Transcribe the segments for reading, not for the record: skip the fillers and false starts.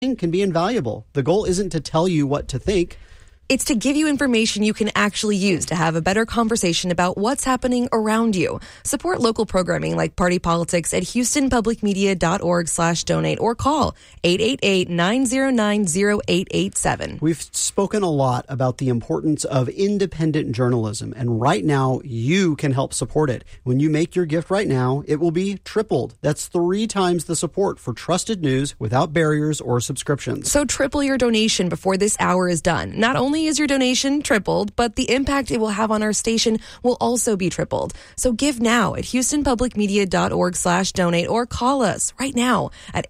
can be invaluable. The goal isn't to tell you what to think. It's to give you information you can actually use to have a better conversation about what's happening around you. Support local programming like Party Politics at houstonpublicmedia.org/donate or call 888-909-0887. We've spoken a lot about the importance of independent journalism, and right now you can help support it. When you make your gift right now, it will be tripled. That's 3 times the support for trusted news without barriers or subscriptions. So triple your donation before this hour is done. Not only is your donation tripled, but the impact it will have on our station will also be tripled. So give now at houstonpublicmedia.org/donate or call us right now at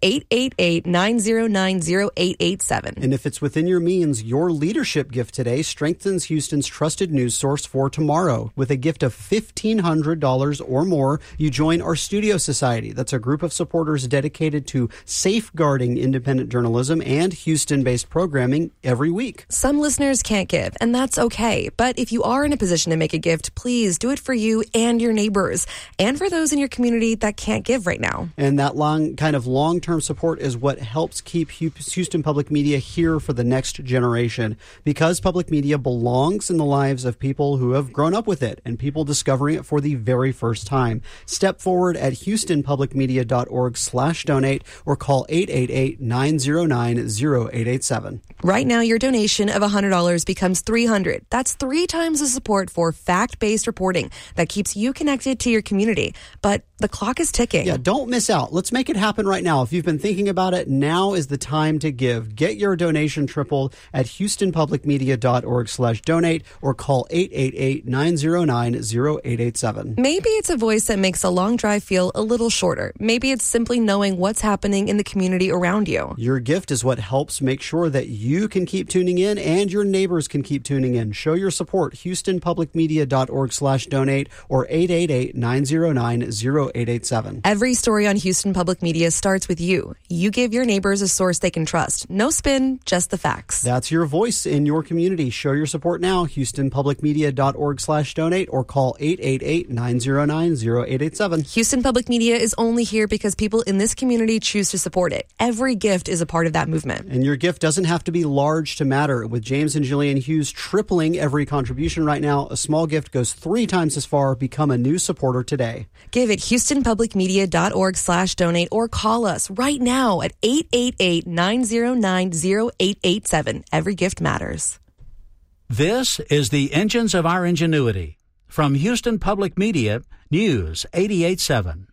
888-909-0887. And if it's within your means, your leadership gift today strengthens Houston's trusted news source for tomorrow. With a gift of $1,500 or more, you join our Studio Society. That's a group of supporters dedicated to safeguarding independent journalism and Houston-based programming every week. Some listeners can't give, and that's okay. But if you are in a position to make a gift, please do it for you and your neighbors, and for those in your community that can't give right now. And that long-term support is what helps keep Houston Public Media here for the next generation. Because public media belongs in the lives of people who have grown up with it and people discovering it for the very first time. Step forward at houstonpublicmedia.org/donate or call 888-909-0887. Right now, your donation of $100 becomes $300. That's 3 times the support for fact-based reporting that keeps you connected to your community. But the clock is ticking. Yeah, don't miss out. Let's make it happen right now. If you've been thinking about it, now is the time to give. Get your donation tripled at houstonpublicmedia.org/donate or call 888-909-0887. Maybe it's a voice that makes a long drive feel a little shorter. Maybe it's simply knowing what's happening in the community around you. Your gift is what helps make sure that you can keep tuning in and your neighbors can keep tuning in. Show your support. houstonpublicmedia.org/donate or 888-909-0887. Every story on Houston Public Media starts with you. You give your neighbors a source they can trust. No spin, just the facts. That's your voice in your community. Show your support now. houstonpublicmedia.org/donate or call 888-909-0887. Houston Public Media is only here because people in this community choose to support it. Every gift is a part of that movement. And your gift doesn't have to be large to matter. With James and Jillian Hughes tripling every contribution right now, a small gift goes 3 times as far. Become a new supporter today. Give at houstonpublicmedia.org/donate or call us right now at 888-909-0887. Every gift matters. This is the Engines of Our Ingenuity from Houston Public Media, News 88.7.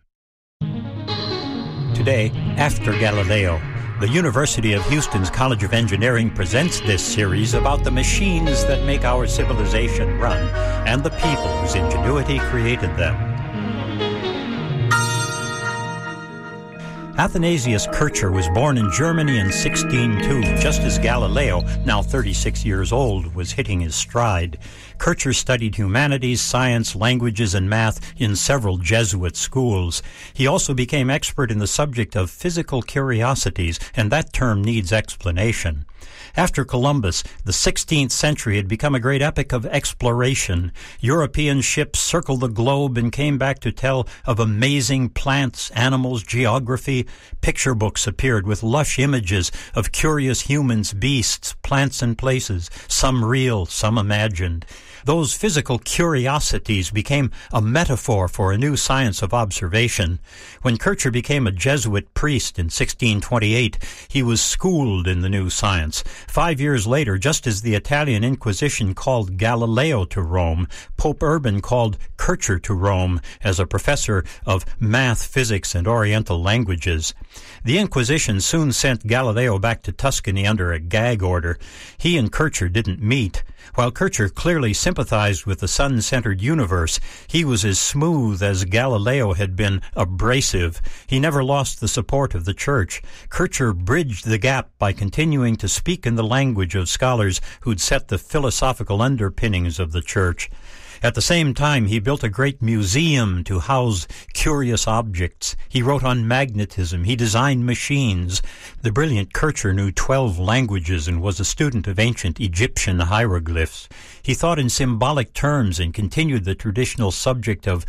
Today, after Galileo, the University of Houston's College of Engineering presents this series about the machines that make our civilization run and the people whose ingenuity created them. Athanasius Kircher was born in Germany in 1602, just as Galileo, now 36 years old, was hitting his stride. Kircher studied humanities, science, languages, and math in several Jesuit schools. He also became expert in the subject of physical curiosities, and that term needs explanation. After Columbus, the 16th century had become a great epic of exploration. European ships circled the globe and came back to tell of amazing plants, animals, geography. Picture books appeared with lush images of curious humans, beasts, plants, and places, some real, some imagined. Those physical curiosities became a metaphor for a new science of observation. When Kircher became a Jesuit priest in 1628, he was schooled in the new science. 5 years later, just as the Italian Inquisition called Galileo to Rome, Pope Urban called Kircher to Rome as a professor of math, physics, and Oriental languages. The Inquisition soon sent Galileo back to Tuscany under a gag order. He and Kircher didn't meet. While Kircher clearly sympathized with the sun-centered universe, he was as smooth as Galileo had been abrasive. He never lost the support of the church. Kircher bridged the gap by continuing to speak in the language of scholars who'd set the philosophical underpinnings of the church. At the same time, he built a great museum to house curious objects. He wrote on magnetism. He designed machines. The brilliant Kircher knew 12 languages and was a student of ancient Egyptian hieroglyphs. He thought in symbolic terms and continued the traditional subject of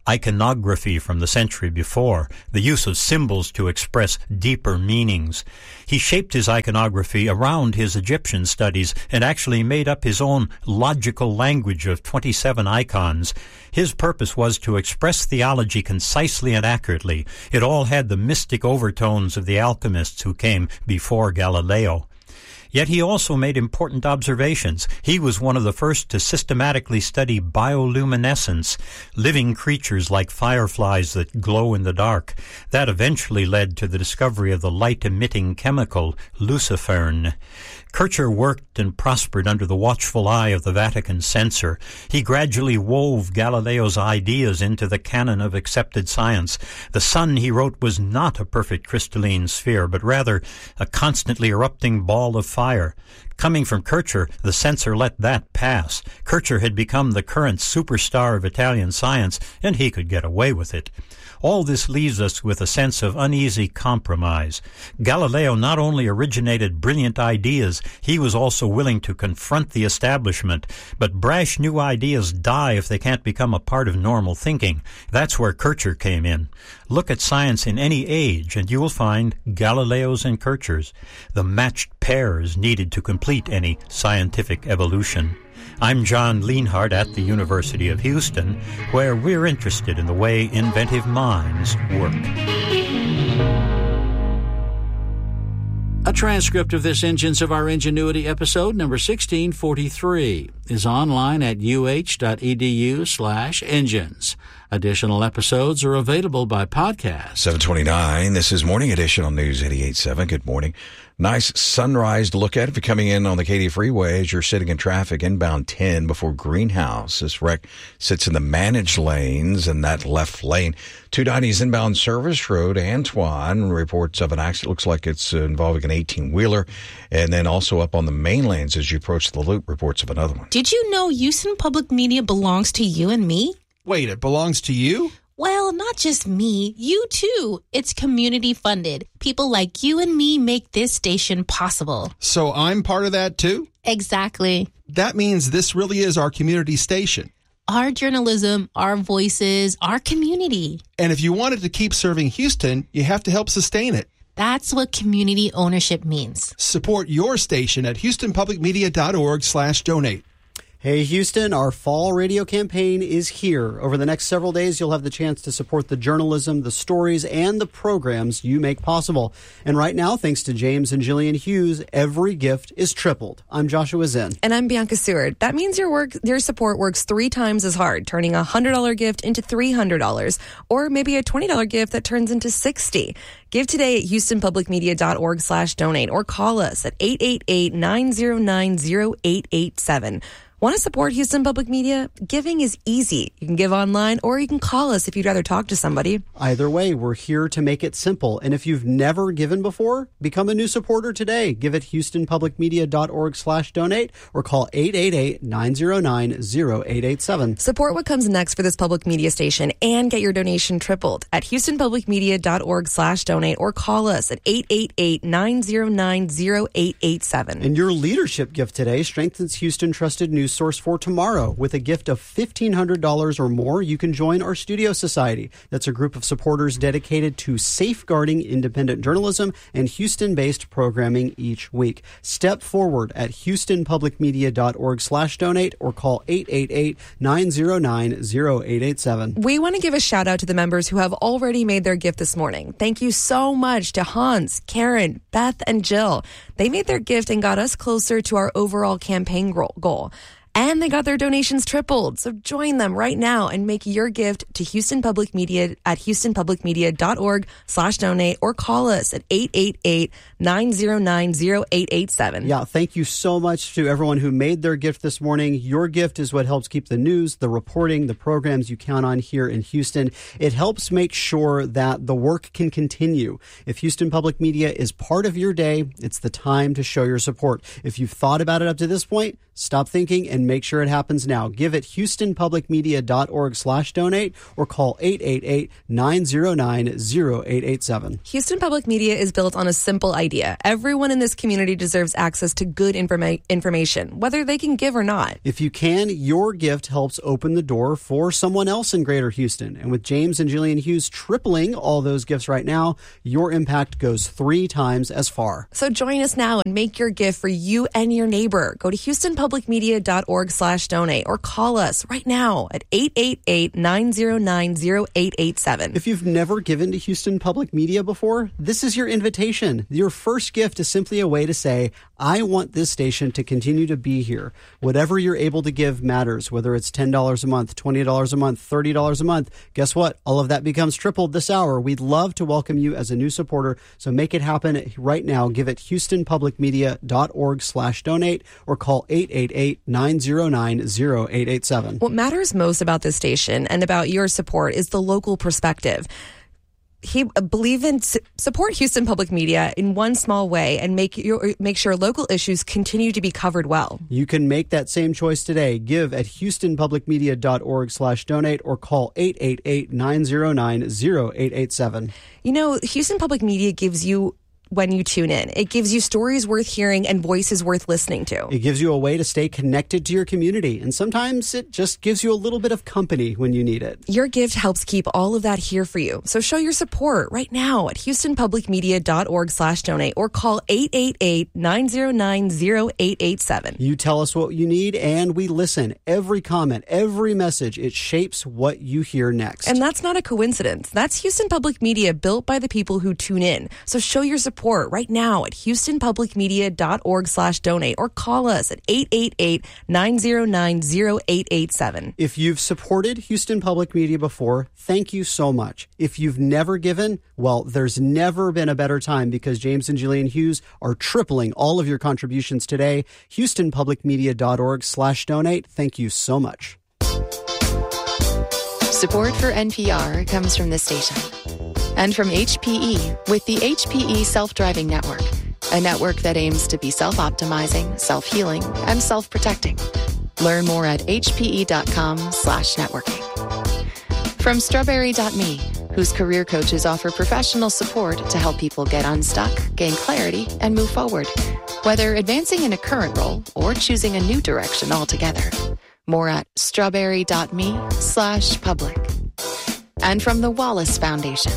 iconography from the century before, the use of symbols to express deeper meanings. He shaped his iconography around his Egyptian studies and actually made up his own logical language of 27 icons. His purpose was to express theology concisely and accurately. It all had the mystic overtones of the alchemists who came before Galileo. Yet he also made important observations. He was one of the first to systematically study bioluminescence, living creatures like fireflies that glow in the dark. That eventually led to the discovery of the light-emitting chemical lucifern. Kircher worked and prospered under the watchful eye of the Vatican censor. He gradually wove Galileo's ideas into the canon of accepted science. The sun, he wrote, was not a perfect crystalline sphere, but rather a constantly erupting ball of fire. Coming from Kircher, the censor let that pass. Kircher had become the current superstar of Italian science, and he could get away with it. All this leaves us with a sense of uneasy compromise. Galileo not only originated brilliant ideas, he was also willing to confront the establishment. But brash new ideas die if they can't become a part of normal thinking. That's where Kircher came in. Look at science in any age, and you will find Galileos and Kirchers, the matched pairs needed to complete any scientific evolution. I'm John Lienhardt at the University of Houston, where we're interested in the way inventive minds work. A transcript of this Engines of Our Ingenuity episode, number 1643, is online at uh.edu/engines. Additional episodes are available by podcast. 7:29. This is Morning Edition on News 88.7. Good morning. Nice sunrise to look at if you're coming in on the Katy Freeway as you're sitting in traffic inbound 10 before Greenhouse. This wreck sits in the managed lanes in that left lane. 290's inbound Service Road. Antoine reports of an accident. Looks like it's involving an 18-wheeler. And then also up on the main lanes as you approach the loop, reports of another one. Did you know Houston Public Media belongs to you and me? Wait, it belongs to you? Well, not just me, you too. It's community funded. People like you and me make this station possible. So I'm part of that too? Exactly. That means this really is our community station. Our journalism, our voices, our community. And if you wanted to keep serving Houston, you have to help sustain it. That's what community ownership means. Support your station at houstonpublicmedia.org/donate. Hey, Houston, our fall radio campaign is here. Over the next several days, you'll have the chance to support the journalism, the stories, and the programs you make possible. And right now, thanks to James and Jillian Hughes, every gift is tripled. I'm Joshua Zinn. And I'm Bianca Seward. That means your support works 3 times as hard, turning a $100 gift into $300, or maybe a $20 gift that turns into $60. Give today at houstonpublicmedia.org/donate or call us at 888-909-0887. Want to support Houston Public Media? Giving is easy. You can give online or you can call us if you'd rather talk to somebody. Either way, we're here to make it simple. And if you've never given before, become a new supporter today. Give at houstonpublicmedia.org/donate or call 888-909-0887. Support what comes next for this public media station and get your donation tripled at houstonpublicmedia.org/donate or call us at 888-909-0887. And your leadership gift today strengthens Houston Trusted News Source for tomorrow. With a gift of $1,500 or more, you can join our Studio Society. That's a group of supporters dedicated to safeguarding independent journalism and Houston-based programming each week. Step forward at houstonpublicmedia.org/donate or call 888-909-0887. We want to give a shout out to the members who have already made their gift this morning. Thank you so much to Hans, Karen, Beth, and Jill. They made their gift and got us closer to our overall campaign goal. And they got their donations tripled. So join them right now and make your gift to Houston Public Media at houstonpublicmedia.org/donate or call us at 888-909-0887. Yeah, thank you so much to everyone who made their gift this morning. Your gift is what helps keep the news, the reporting, the programs you count on here in Houston. It helps make sure that the work can continue. If Houston Public Media is part of your day, it's the time to show your support. If you've thought about it up to this point, stop thinking and then make sure it happens now. Give at houstonpublicmedia.org/donate or call 888-909-0887. Houston Public Media is built on a simple idea. Everyone in this community deserves access to good information, whether they can give or not. If you can, your gift helps open the door for someone else in Greater Houston. And with James and Jillian Hughes tripling all those gifts right now, your impact goes 3 times as far. So join us now and make your gift for you and your neighbor. Go to houstonpublicmedia.org/donate or call us right now at 888-909-0887. If you've never given to Houston Public Media before, this is your invitation. Your first gift is simply a way to say, I want this station to continue to be here. Whatever you're able to give matters, whether it's $10 a month, $20 a month, $30 a month. Guess what? All of that becomes tripled this hour. We'd love to welcome you as a new supporter, so make it happen right now. Give at houstonpublicmedia.org/donate or call 888-909-0887. What matters most about this station and about your support is the local perspective. Support Houston Public Media in one small way and make sure local issues continue to be covered well. You can make that same choice today. Give at houstonpublicmedia.org/donate or call 888-909-0887. You know, Houston Public Media gives you, when you tune in, it gives you stories worth hearing and voices worth listening to. It gives you a way to stay connected to your community, and sometimes it just gives you a little bit of company when you need it. Your gift helps keep all of that here for you. So show your support right now at houstonpublicmedia.org/donate or call 888-909-0887. You tell us what you need, and we listen. Every comment, every message, it shapes what you hear next. And that's not a coincidence. That's Houston Public Media, built by the people who tune in. So show your support right now at houstonpublicmedia.org/donate or call us at 888-909-0887. If you've supported Houston Public Media before, thank you so much. If you've never given, well, there's never been a better time, because James and Jillian Hughes are tripling all of your contributions today. houstonpublicmedia.org/donate. Thank you so much. Support for NPR comes from this station and from HPE with the HPE Self-Driving Network, a network that aims to be self-optimizing, self-healing, and self-protecting. Learn more at hpe.com/networking. From Strawberry.me, whose career coaches offer professional support to help people get unstuck, gain clarity, and move forward, whether advancing in a current role or choosing a new direction altogether. More at strawberry.me/public. And from the Wallace Foundation.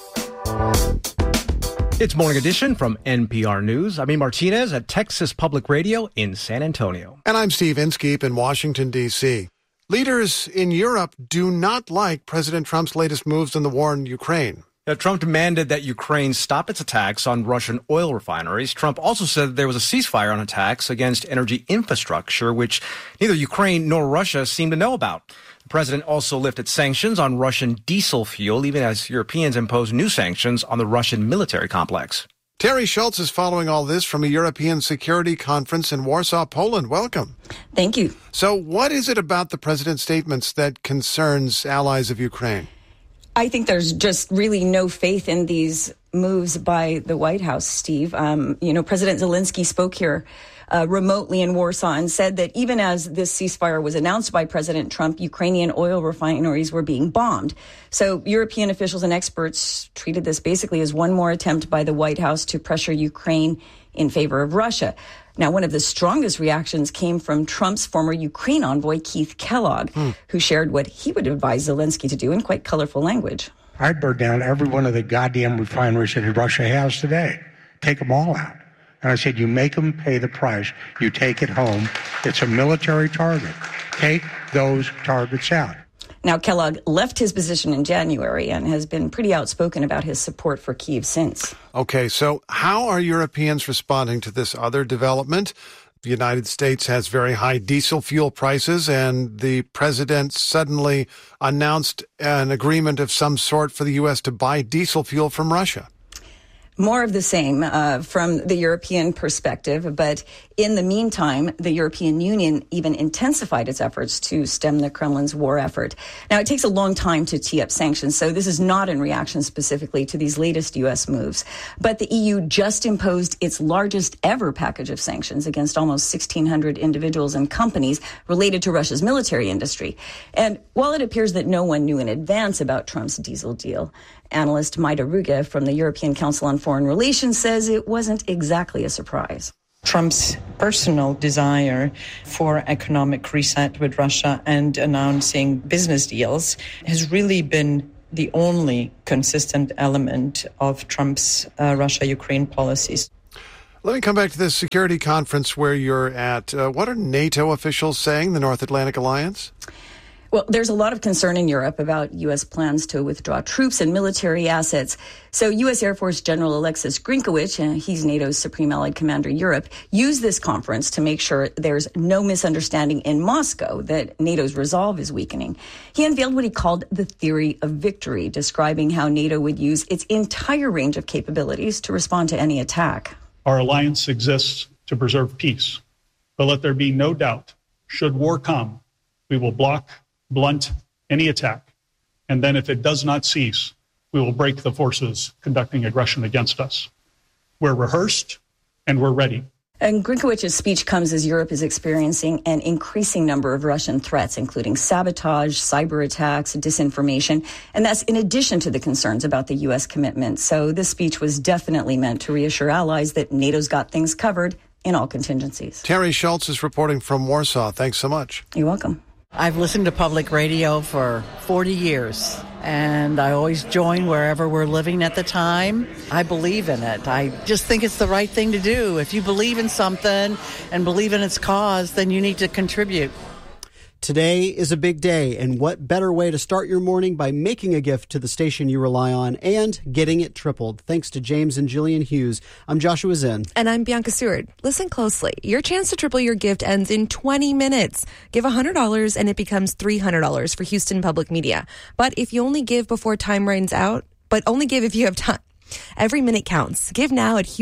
It's Morning Edition from NPR News. I'm E. Martinez at Texas Public Radio in San Antonio. And I'm Steve Inskeep in Washington, D.C. Leaders in Europe do not like President Trump's latest moves in the war in Ukraine. Trump demanded that Ukraine stop its attacks on Russian oil refineries. Trump also said there was a ceasefire on attacks against energy infrastructure, which neither Ukraine nor Russia seem to know about. The president also lifted sanctions on Russian diesel fuel, even as Europeans impose new sanctions on the Russian military complex. Terry Schultz is following all this from a European security conference in Warsaw, Poland. Welcome. Thank you. So what is it about the president's statements that concerns allies of Ukraine? I think there's just really no faith in these moves by the White House, Steve. President Zelensky spoke here remotely in Warsaw and said that even as this ceasefire was announced by President Trump, Ukrainian oil refineries were being bombed. So European officials and experts treated this basically as one more attempt by the White House to pressure Ukraine in favor of Russia. Now, one of the strongest reactions came from Trump's former Ukraine envoy, Keith Kellogg, who shared what he would advise Zelensky to do in quite colorful language. I'd burn down every one of the goddamn refineries that Russia has today. Take them all out. And I said, you make them pay the price. You take it home. It's a military target. Take those targets out. Now, Kellogg left his position in January and has been pretty outspoken about his support for Kyiv since. Okay, so how are Europeans responding to this other development? The United States has very high diesel fuel prices, and the president suddenly announced an agreement of some sort for the U.S. to buy diesel fuel from Russia. More of the same from the European perspective. But in the meantime, the European Union even intensified its efforts to stem the Kremlin's war effort. Now, it takes a long time to tee up sanctions, so this is not in reaction specifically to these latest U.S. moves. But the EU just imposed its largest ever package of sanctions against almost 1,600 individuals and companies related to Russia's military industry. And while it appears that no one knew in advance about Trump's diesel deal, analyst Maida Ruge from the European Council on Foreign Relations says it wasn't exactly a surprise. Trump's personal desire for economic reset with Russia and announcing business deals has really been the only consistent element of Trump's Russia-Ukraine policies. Let me come back to this security conference where you're at. What are NATO officials saying, the North Atlantic Alliance? Well, there's a lot of concern in Europe about U.S. plans to withdraw troops and military assets. So U.S. Air Force General Alexis Grinkowicz, he's NATO's Supreme Allied Commander Europe, used this conference to make sure there's no misunderstanding in Moscow that NATO's resolve is weakening. He unveiled what he called the theory of victory, describing how NATO would use its entire range of capabilities to respond to any attack. Our alliance exists to preserve peace, but let there be no doubt, should war come, we will blunt any attack, and then if it does not cease, we will break the forces conducting aggression against us. We're rehearsed and we're ready. And Grinkowicz's speech comes as Europe is experiencing an increasing number of Russian threats, including sabotage, cyber attacks, disinformation, and that's in addition to the concerns about the U.S. commitment. So this speech was definitely meant to reassure allies that NATO's got things covered in all contingencies. Terry Schultz is reporting from Warsaw. Thanks so much. You're welcome. I've listened to public radio for 40 years, and I always join wherever we're living at the time. I believe in it. I just think it's the right thing to do. If you believe in something and believe in its cause, then you need to contribute. Today is a big day, and what better way to start your morning by making a gift to the station you rely on and getting it tripled. Thanks to James and Jillian Hughes. I'm Joshua Zinn. And I'm Bianca Seward. Listen closely. Your chance to triple your gift ends in 20 minutes. Give $100 and it becomes $300 for Houston Public Media. But if you only give before time runs out, but only give if you have time. Every minute counts. Give now at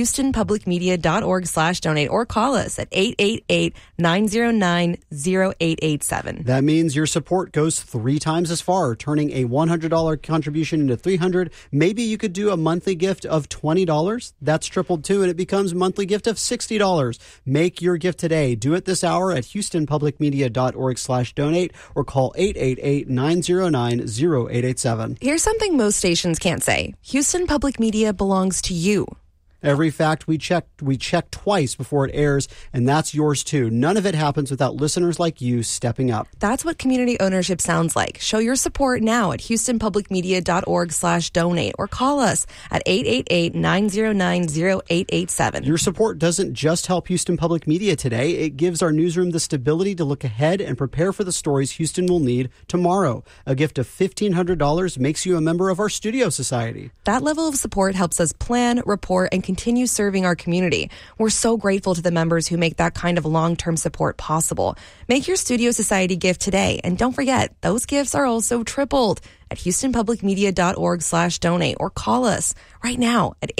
houstonpublicmedia.org/donate or call us at 888-909-0887. That means your support goes 3 times as far, turning a $100 contribution into $300. Maybe you could do a monthly gift of $20. That's tripled too, and it becomes a monthly gift of $60. Make your gift today. Do it this hour at houstonpublicmedia.org/donate or call 888-909-0887. Here's something most stations can't say. Houston Public Media belongs to you. Every fact we check twice before it airs, and that's yours too. None of it happens without listeners like you stepping up. That's what community ownership sounds like. Show your support now at houstonpublicmedia.org/donate or call us at 888-909-0887. Your support doesn't just help Houston Public Media today. It gives our newsroom the stability to look ahead and prepare for the stories Houston will need tomorrow. A gift of $1,500 makes you a member of our studio society. That level of support helps us plan, report, and continue serving our community. We're so grateful to the members who make that kind of long-term support possible. Make your Studio Society gift today. And don't forget, those gifts are also tripled at houstonpublicmedia.org/donate or call us right now at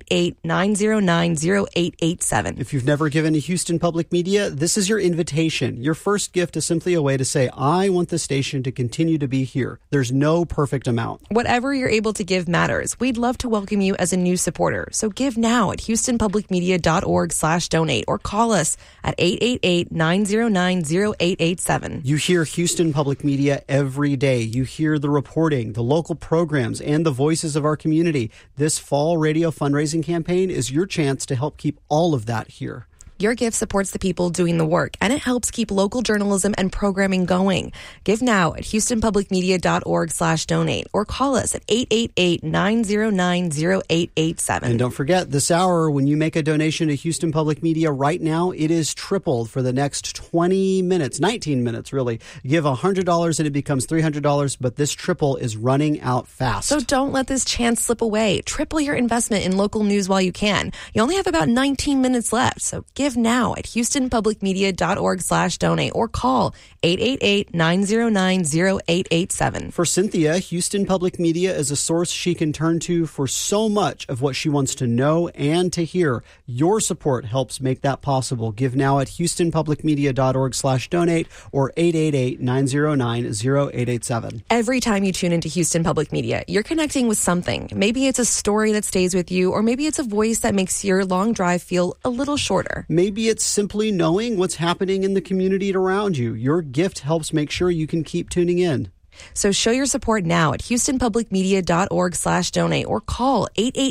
888-909-0887. If you've never given to Houston Public Media, this is your invitation. Your first gift is simply a way to say, I want the station to continue to be here. There's no perfect amount. Whatever you're able to give matters. We'd love to welcome you as a new supporter. So give now at houstonpublicmedia.org/donate or call us at 888-909-0887. You hear Houston Public Media every day. You hear the reporting, the local programs, and the voices of our community. This fall radio fundraising campaign is your chance to help keep all of that here. Your gift supports the people doing the work, and it helps keep local journalism and programming going. Give now at houstonpublicmedia.org/donate or call us at 888-909-0887. And don't forget, this hour, when you make a donation to Houston Public Media right now, it is tripled for the next 20 minutes, 19 minutes, really. Give $100 and it becomes $300, but this triple is running out fast. So don't let this chance slip away. Triple your investment in local news while you can. You only have about 19 minutes left, so give give now at houstonpublicmedia.org/donate or call 888-909-0887. For Cynthia, Houston Public Media is a source she can turn to for so much of what she wants to know and to hear. Your support helps make that possible. Give now at houstonpublicmedia.org/donate or 888-909-0887. Every time you tune into Houston Public Media, you're connecting with something. Maybe it's a story that stays with you, or maybe it's a voice that makes your long drive feel a little shorter. Maybe it's simply knowing what's happening in the community around you. Your gift helps make sure you can keep tuning in. So show your support now at houstonpublicmedia.org/donate or call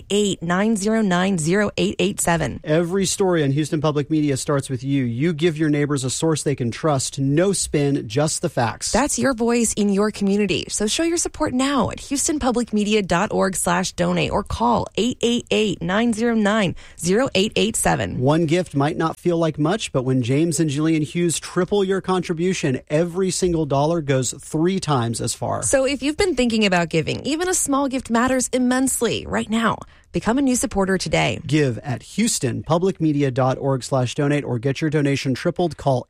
888-909-0887. Every story on Houston Public Media starts with you. You give your neighbors a source they can trust. No spin, just the facts. That's your voice in your community. So show your support now at houstonpublicmedia.org/donate or call 888-909-0887. One gift might not feel like much, but when James and Jillian Hughes triple your contribution, every single dollar goes 3 times as far. So if you've been thinking about giving, even a small gift matters immensely right now. Become a new supporter today. Give at houstonpublicmedia.org/donate or get your donation tripled. Call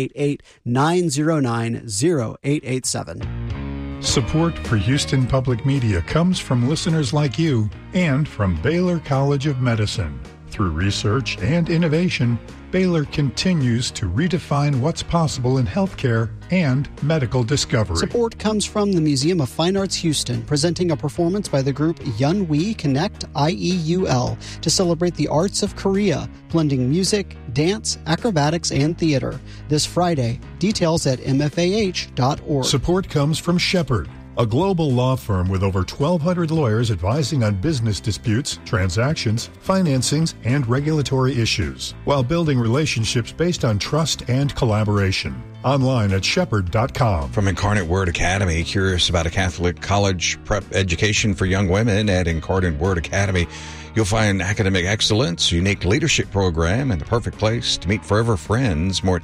888-909-0887. Support for Houston Public Media comes from listeners like you and from Baylor College of Medicine. Through research and innovation, Baylor continues to redefine what's possible in healthcare and medical discovery. Support comes from the Museum of Fine Arts Houston, presenting a performance by the group Yunwi Connect IEUL to celebrate the arts of Korea, blending music, dance, acrobatics, and theater. This Friday. Details at mfah.org. Support comes from Shepherd, a global law firm with over 1,200 lawyers advising on business disputes, transactions, financings, and regulatory issues, while building relationships based on trust and collaboration. Online at shepherd.com. From Incarnate Word Academy, curious about a Catholic college prep education for young women at Incarnate Word Academy. You'll find academic excellence, unique leadership program, and the perfect place to meet forever friends. More at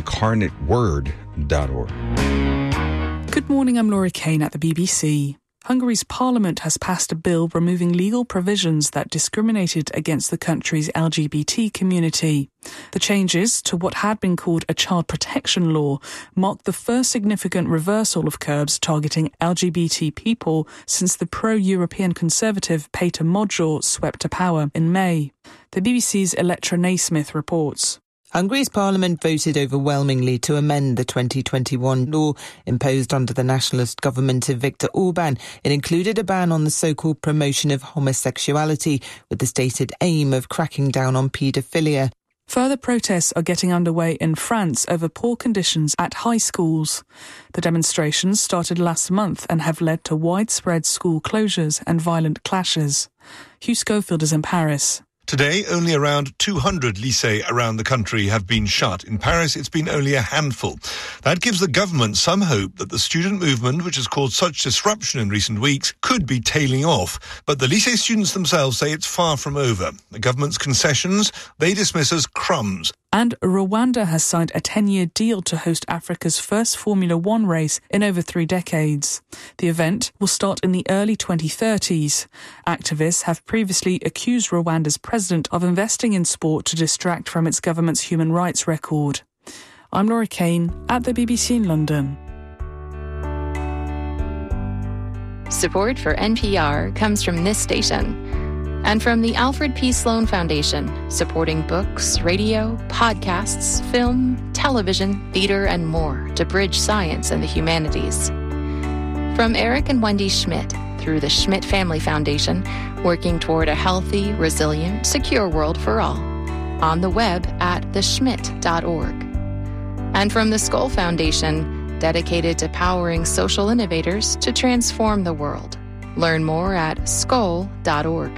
incarnateword.org. Good morning, I'm Laura Kane at the BBC. Hungary's parliament has passed a bill removing legal provisions that discriminated against the country's LGBT community. The changes to what had been called a child protection law mark the first significant reversal of curbs targeting LGBT people since the pro-European conservative Peter Magyar swept to power in May. The BBC's Electra Naismith reports. Hungary's parliament voted overwhelmingly to amend the 2021 law imposed under the nationalist government of Viktor Orban. It included a ban on the so-called promotion of homosexuality, with the stated aim of cracking down on paedophilia. Further protests are getting underway in France over poor conditions at high schools. The demonstrations started last month and have led to widespread school closures and violent clashes. Hugh Schofield is in Paris. Today, only around 200 lycées around the country have been shut. In Paris, it's been only a handful. That gives the government some hope that the student movement, which has caused such disruption in recent weeks, could be tailing off. But the lycée students themselves say it's far from over. The government's concessions, they dismiss as crumbs. And Rwanda has signed a 10-year deal to host Africa's first Formula One race in over 3 decades. The event will start in the early 2030s. Activists have previously accused Rwanda's president of investing in sport to distract from its government's human rights record. I'm Laura Kane at the BBC in London. Support for NPR comes from this station and from the Alfred P. Sloan Foundation, supporting books, radio, podcasts, film, television, theater, and more to bridge science and the humanities. From Eric and Wendy Schmidt through the Schmidt Family Foundation, working toward a healthy, resilient, secure world for all. On the web at theschmidt.org. And from the Skoll Foundation, dedicated to powering social innovators to transform the world. Learn more at skoll.org.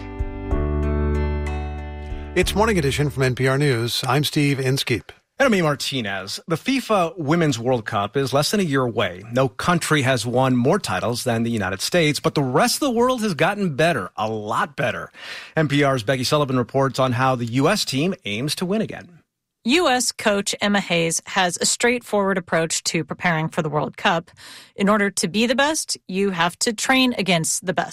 It's Morning Edition from NPR News. I'm Steve Inskeep. And I'm Amy Martinez. The FIFA Women's World Cup is less than a year away. No country has won more titles than the United States, but the rest of the world has gotten better, a lot better. NPR's Becky Sullivan reports on how the U.S. team aims to win again. U.S. coach Emma Hayes has a straightforward approach to preparing for the World Cup. In order to be the best, you have to train against the best.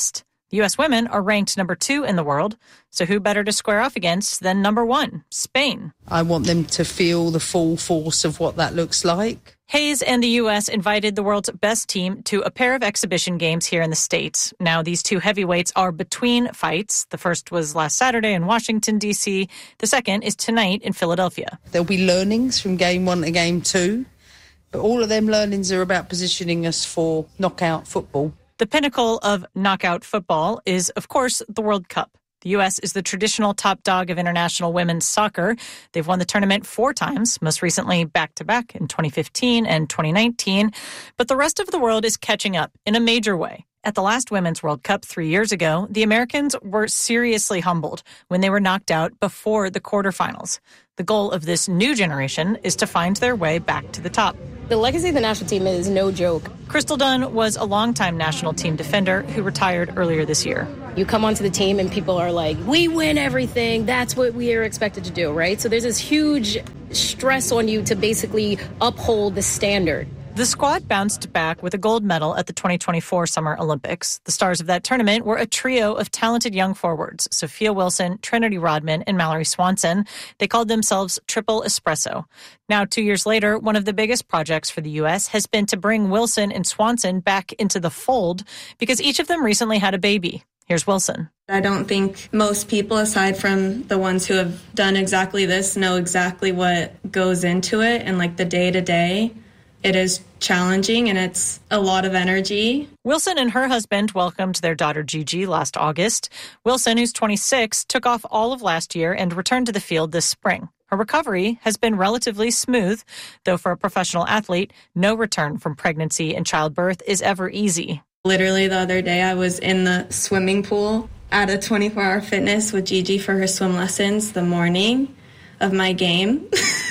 The U.S. women are ranked number 2 in the world, so who better to square off against than number 1, Spain? I want them to feel the full force of what that looks like. Hayes and the U.S. invited the world's best team to a pair of exhibition games here in the States. Now, these two heavyweights are between fights. The first was last Saturday in Washington, D.C. The second is tonight in Philadelphia. There'll be learnings from game 1 to game 2, but all of them learnings are about positioning us for knockout football. The pinnacle of knockout football is, of course, the World Cup. The U.S. is the traditional top dog of international women's soccer. They've won the tournament 4 times, most recently back-to-back in 2015 and 2019. But the rest of the world is catching up in a major way. At the last Women's World Cup 3 years ago, the Americans were seriously humbled when they were knocked out before the quarterfinals. The goal of this new generation is to find their way back to the top. The legacy of the national team is no joke. Crystal Dunn was a longtime national team defender who retired earlier this year. You come onto the team and people are like, we win everything. That's what we are expected to do, right? So there's this huge stress on you to basically uphold the standard. The squad bounced back with a gold medal at the 2024 Summer Olympics. The stars of that tournament were a trio of talented young forwards, Sophia Wilson, Trinity Rodman, and Mallory Swanson. They called themselves Triple Espresso. Now, 2 years later, one of the biggest projects for the U.S. has been to bring Wilson and Swanson back into the fold because each of them recently had a baby. Here's Wilson. I don't think most people, aside from the ones who have done exactly this, know exactly what goes into it and like the day-to-day. It is challenging and it's a lot of energy. Wilson and her husband welcomed their daughter Gigi last August. Wilson, who's 26, took off all of last year and returned to the field this spring. Her recovery has been relatively smooth, though for a professional athlete, no return from pregnancy and childbirth is ever easy. Literally the other day, I was in the swimming pool at a 24-hour fitness with Gigi for her swim lessons the morning of my game.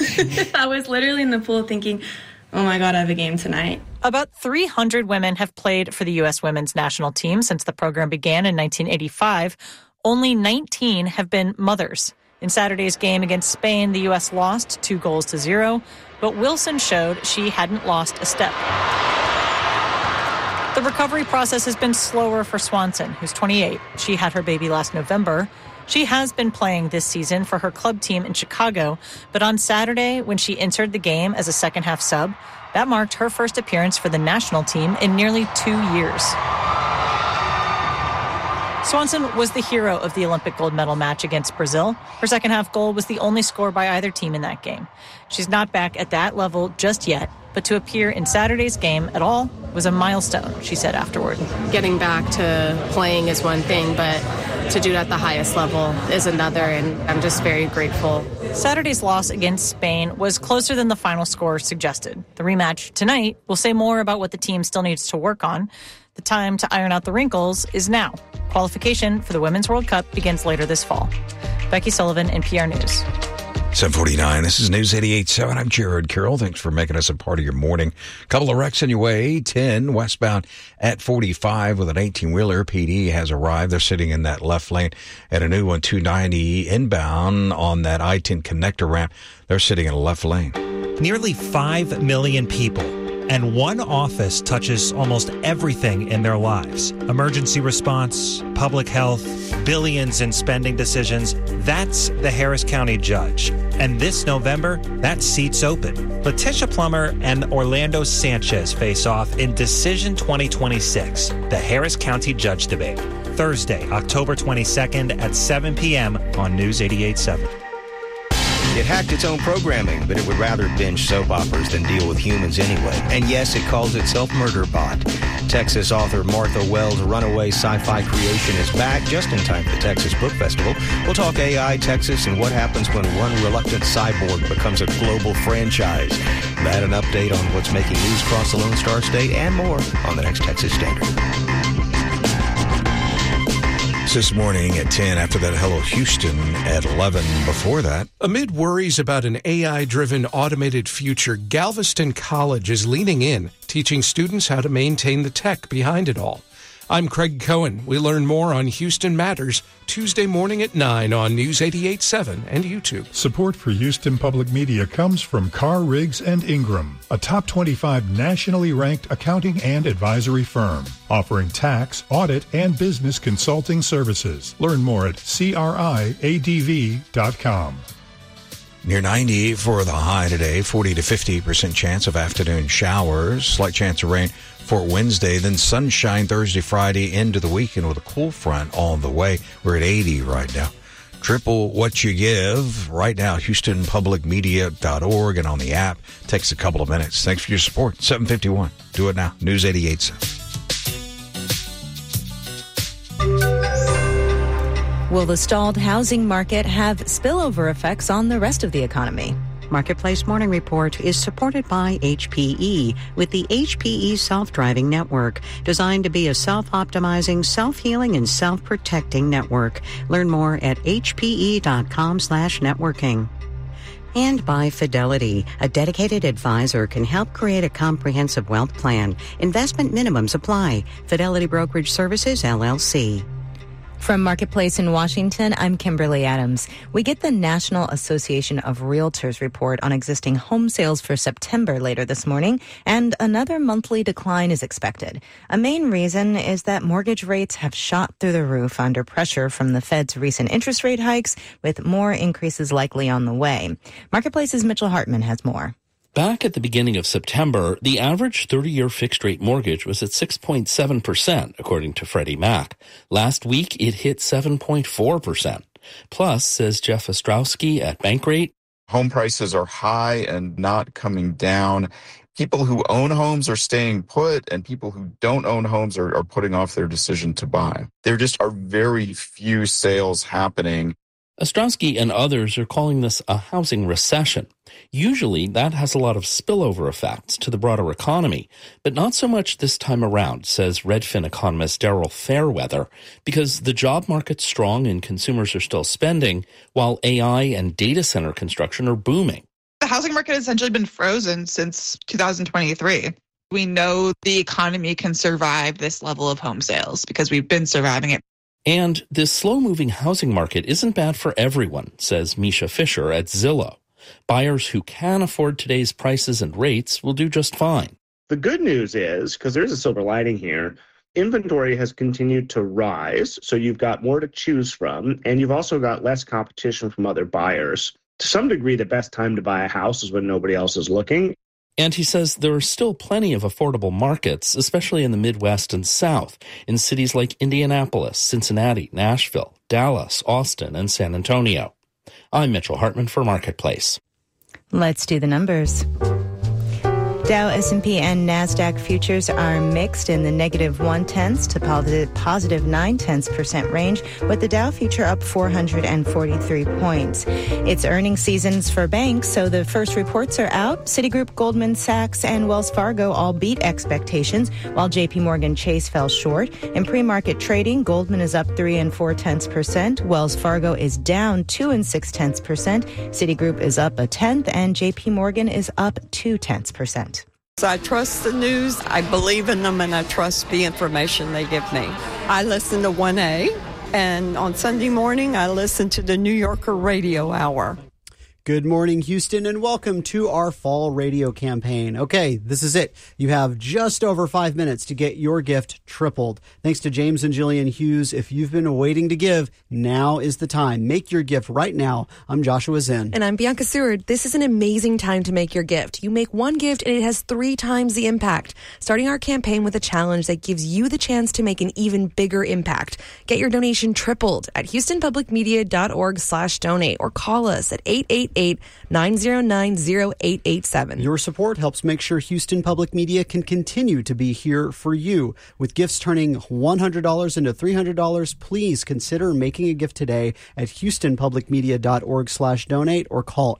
I was literally in the pool thinking, oh my God, I have a game tonight. About 300 women have played for the U.S. women's national team since the program began in 1985. Only 19 have been mothers. In Saturday's game against Spain, the U.S. lost 2-0, but Wilson showed she hadn't lost a step. The recovery process has been slower for Swanson, who's 28. She had her baby last November. She has been playing this season for her club team in Chicago, but on Saturday, when she entered the game as a second-half sub, that marked her first appearance for the national team in nearly 2 years. Swanson was the hero of the Olympic gold medal match against Brazil. Her second-half goal was the only score by either team in that game. She's not back at that level just yet, but to appear in Saturday's game at all was a milestone, she said afterward. Getting back to playing is one thing, but to do it at the highest level is another, and I'm just very grateful. Saturday's loss against Spain was closer than the final score suggested. The rematch tonight will say more about what the team still needs to work on. The time to iron out the wrinkles is now. Qualification for the Women's World Cup begins later this fall. Becky Sullivan, NPR News. 7:49. This is News 88.7. I'm Jared Carroll. Thanks for making us a part of your morning. Couple of wrecks on your way. 10 westbound at 45 with an 18-wheeler. PD has arrived. They're sitting in that left lane. At a new one, 290 inbound on that I-10 connector ramp. They're sitting in a left lane. Nearly 5 million people. And one office touches almost everything in their lives. Emergency response, public health, billions in spending decisions. That's the Harris County judge. And this November, that seat's open. Letitia Plummer and Orlando Sanchez face off in Decision 2026, the Harris County judge debate. Thursday, October 22nd at 7 p.m. on News 88.7. It hacked its own programming, but it would rather binge soap operas than deal with humans anyway. And yes, it calls itself Murderbot. Texas author Martha Wells' runaway sci-fi creation is back just in time for the Texas Book Festival. We'll talk AI, Texas, and what happens when one reluctant cyborg becomes a global franchise. That an update on what's making news across the Lone Star State and more on the next Texas Standard. This morning at 10, after that, Hello Houston at 11 before that. Amid worries about an AI-driven automated future, Galveston College is leaning in, teaching students how to maintain the tech behind it all. I'm Craig Cohen. We learn more on Houston Matters Tuesday morning at 9 on News 88.7 and YouTube. Support for Houston Public Media comes from Carr, Riggs & Ingram, a top 25 nationally ranked accounting and advisory firm, offering tax, audit, and business consulting services. Learn more at criadv.com. Near 90 for the high today, 40 to 50% chance of afternoon showers, slight chance of rain for Wednesday, then sunshine Thursday, Friday into the weekend with a cool front all the way. We're at 80 right now. Triple what you give right now, HoustonPublicMedia.org and on the app. Takes a couple of minutes. Thanks for your support. 751. Do it now. News 88.7. Will the stalled housing market have spillover effects on the rest of the economy? Marketplace Morning Report is supported by HPE with the HPE Self-Driving Network, designed to be a self-optimizing, self-healing, and self-protecting network. Learn more at hpe.com/networking. And by Fidelity, a dedicated advisor can help create a comprehensive wealth plan. Investment minimums apply. Fidelity Brokerage Services, LLC. From Marketplace in Washington, I'm Kimberly Adams. We get the National Association of Realtors report on existing home sales for September later this morning, and another monthly decline is expected. A main reason is that mortgage rates have shot through the roof under pressure from the Fed's recent interest rate hikes, with more increases likely on the way. Marketplace's Mitchell Hartman has more. Back at the beginning of September, the average 30-year fixed-rate mortgage was at 6.7%, according to Freddie Mac. Last week, it hit 7.4%. Plus, says Jeff Ostrowski at Bankrate, home prices are high and not coming down. People who own homes are staying put, and people who don't own homes are putting off their decision to buy. There just are very few sales happening. Ostrowski and others are calling this a housing recession. Usually, that has a lot of spillover effects to the broader economy, but not so much this time around, says Redfin economist Daryl Fairweather, because the job market's strong and consumers are still spending, while AI and data center construction are booming. The housing market has essentially been frozen since 2023. We know the economy can survive this level of home sales because we've been surviving it. And this slow-moving housing market isn't bad for everyone, says Misha Fisher at Zillow. Buyers who can afford today's prices and rates will do just fine. The good news is, because there's a silver lining here, inventory has continued to rise, so you've got more to choose from, and you've also got less competition from other buyers. To some degree, the best time to buy a house is when nobody else is looking. And he says there are still plenty of affordable markets, especially in the Midwest and South, in cities like Indianapolis, Cincinnati, Nashville, Dallas, Austin, and San Antonio. I'm Mitchell Hartman for Marketplace. Let's do the numbers. Dow, S&P, and NASDAQ futures are mixed in the negative 0.1 to positive 0.9% range, with the Dow future up 443 points. It's earnings seasons for banks, so the first reports are out. Citigroup, Goldman Sachs, and Wells Fargo all beat expectations, while JP Morgan Chase fell short. In pre-market trading, Goldman is up 3 4/10%, Wells Fargo is down 2 6/10%, Citigroup is up 0.1%, and JP Morgan is up 0.2%. I trust the news, I believe in them, and I trust the information they give me. I listen to 1A, and on Sunday morning, I listen to the New Yorker Radio Hour. Good morning, Houston, and welcome to our fall radio campaign. Okay, this is it. You have just over 5 minutes to get your gift tripled. Thanks to James and Jillian Hughes. If you've been waiting to give, now is the time. Make your gift right now. I'm Joshua Zinn. And I'm Bianca Seward. This is an amazing time to make your gift. You make one gift and it has 3 times the impact. Starting our campaign with a challenge that gives you the chance to make an even bigger impact. Get your donation tripled at HoustonPublicMedia.org/donate or call us at 888-909-0887. Your support helps make sure Houston Public Media can continue to be here for you. With gifts turning $100 into $300, please consider making a gift today at HoustonPublicMedia.org/donate or call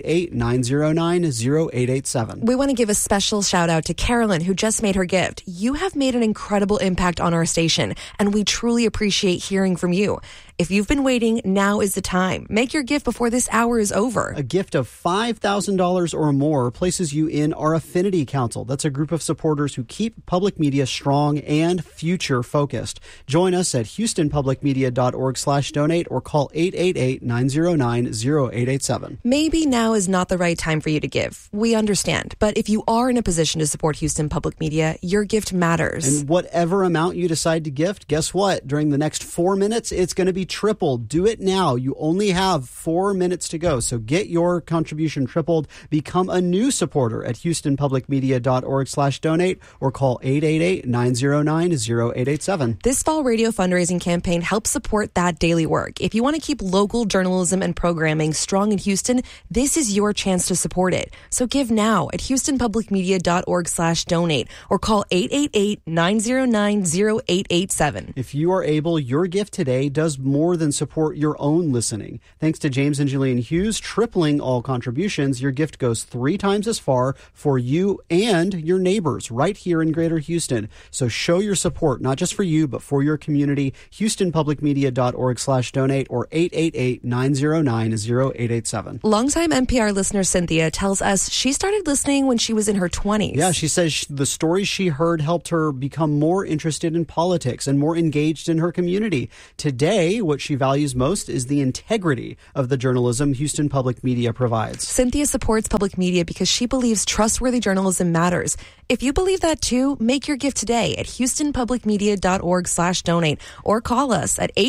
888-909-0887. We want to give a special shout out to Carolyn, who just made her gift. You have made an incredible impact on our station, and we truly appreciate hearing from you. If you've been waiting, now is the time. Make your gift before this hour is over. ever. A gift of $5,000 or more places you in our Affinity Council. That's a group of supporters who keep public media strong and future focused. Join us at houstonpublicmedia.org/donate or call 888-909-0887. Maybe now is not the right time for you to give. We understand. But if you are in a position to support Houston Public Media, your gift matters. And whatever amount you decide to gift, guess what? During the next 4 minutes, it's going to be tripled. Do it now. You only have 4 minutes to go. So get your contribution tripled. Become a new supporter at houstonpublicmedia.org/donate or call 888-909-0887. This fall radio fundraising campaign helps support that daily work. If you want to keep local journalism and programming strong in Houston, this is your chance to support it. So give now at houstonpublicmedia.org/donate or call 888-909-0887. If you are able, your gift today does more than support your own listening. Thanks to James and Jillian Hughes tripling all contributions, your gift goes 3 times as far for you and your neighbors right here in Greater Houston. So show your support, not just for you, but for your community. houstonpublicmedia.org/donate or 888-909-0887. Longtime NPR listener Cynthia tells us she started listening when she was in her 20s. Yeah, she says the stories she heard helped her become more interested in politics and more engaged in her community. Today, what she values most is the integrity of the journalism Houston Public Media provides. Cynthia supports public media because she believes trustworthy journalism matters. If you believe that too, make your gift today at houstonpublicmedia.org/donate or call us at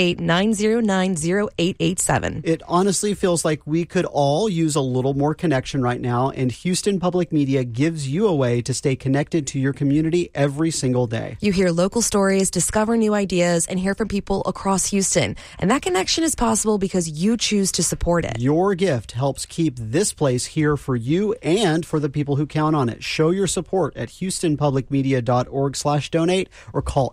888-909-0887. It honestly feels like we could all use a little more connection right now, and Houston Public Media gives you a way to stay connected to your community every single day. You hear local stories, discover new ideas, and hear from people across Houston. And that connection is possible because you choose to support it. Your gift helps keep this place here for you and for the people who count on it. Show your support at houstonpublicmedia.org/donate or call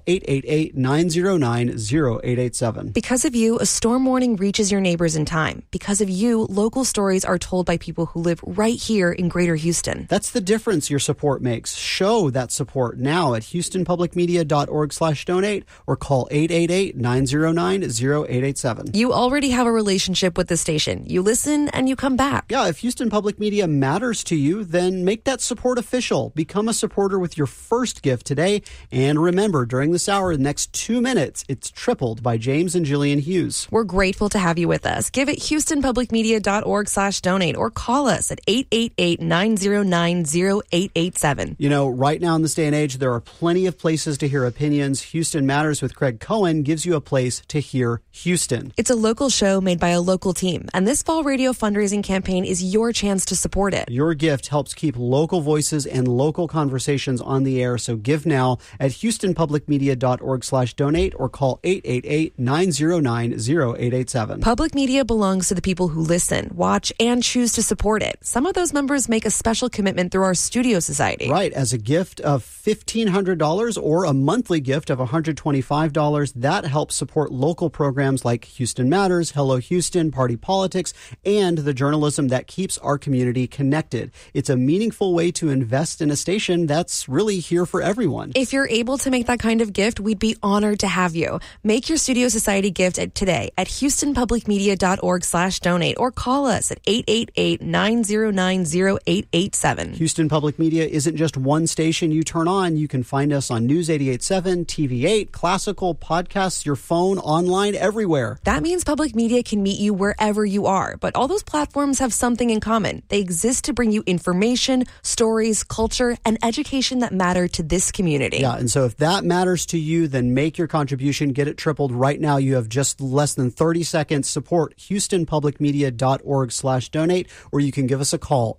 888-909-0887. Because of you, a storm warning reaches your neighbors in time. Because of you, local stories are told by people who live right here in Greater Houston. That's the difference your support makes. Show that support now at houstonpublicmedia.org/donate or call 888-909-0887. You already have a relationship with the station. You listen and you come back. Yeah, if Houston Public Media matters to you, then make that support official. Become a supporter with your first gift today. And remember, during this hour, the next 2 minutes, it's tripled by James and Jillian Hughes. We're grateful to have you with us. Give it houstonpublicmedia.org/donate or call us at 888-909-0887. You know, right now in this day and age, there are plenty of places to hear opinions. Houston Matters with Craig Cohen gives you a place to hear Houston. It's a local show made by a local team, and this fall radio fundraising campaign is your chance to support it. Your gift helps keep local voices and local conversations on the air, so give now at houstonpublicmedia.org/donate or call 888-909-0887. Public media belongs to the people who listen, watch, and choose to support it. Some of those members make a special commitment through our studio society. Right, as a gift of $1,500 or a monthly gift of $125, that helps support local programs like Houston Matters, Hello Houston, Party Politics, and the journalism that keeps our community connected. It's a meaningful way to invest in a station that's really here for everyone. If you're able to make that kind of gift, we'd be honored to have you. Make your Studio Society gift today at houstonpublicmedia.org/donate or call us at 888-909-0887. Houston Public Media isn't just one station you turn on. You can find us on News 88.7, TV8, Classical, podcasts, your phone, online, everywhere. That means public media can meet you wherever you are, but all those platforms have something in common. They exist to bring you information, stories, culture, and education that matter to this community. Yeah, and so if that matters to you, then make your contribution, get it tripled right now. You have just less than 30 seconds. Support houstonpublicmedia.org/donate, or you can give us a call,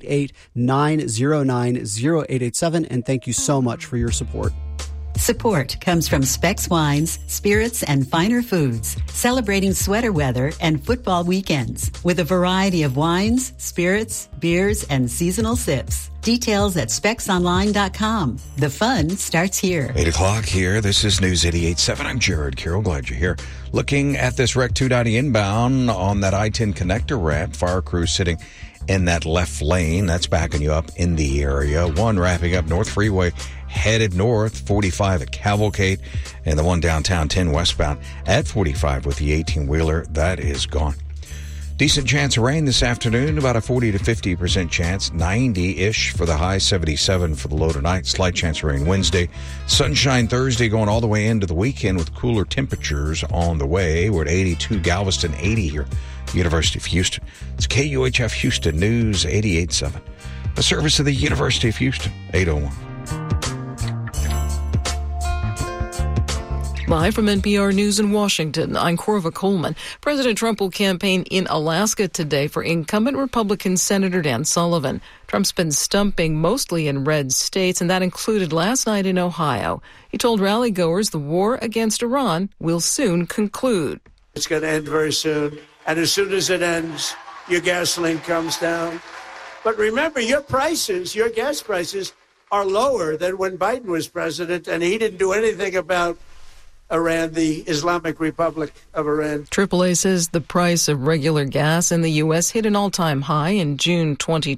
888-909-0887, and thank you so much for your support. Support comes from Specs Wines, Spirits, and Finer Foods, celebrating sweater weather and football weekends with a variety of wines, spirits, beers, and seasonal sips. Details at specsonline.com. The fun starts here. 8 o'clock here. This is News 88.7. I'm Jared Carroll. Glad you're here. Looking at this Rec 290 inbound on that I-10 connector ramp. Fire crew sitting in that left lane. That's backing you up in the area. One wrapping up North Freeway, headed north, 45 at Cavalcade, and the one downtown 10 westbound at 45 with the 18-wheeler. That is gone. Decent chance of rain this afternoon, about a 40 to 50% chance, 90-ish for the high, 77 for the low tonight. Slight chance of rain Wednesday. Sunshine Thursday going all the way into the weekend with cooler temperatures on the way. We're at 82, Galveston 80 here, University of Houston. It's KUHF Houston News 88.7. A service of the University of Houston, 801. Live from NPR News in Washington, I'm Corva Coleman. President Trump will campaign in Alaska today for incumbent Republican Senator Dan Sullivan. Trump's been stumping mostly in red states, and that included last night in Ohio. He told rally-goers the war against Iran will soon conclude. It's going to end very soon, and as soon as it ends, your gasoline comes down. But remember, your gas prices, are lower than when Biden was president, and he didn't do anything about Iran, the Islamic Republic of Iran. AAA says the price of regular gas in the U.S. hit an all-time high in June